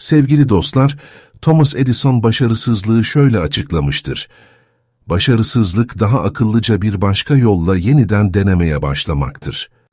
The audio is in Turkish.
Sevgili dostlar, Thomas Edison başarısızlığı şöyle açıklamıştır: "Başarısızlık daha akıllıca bir başka yolla yeniden denemeye başlamaktır."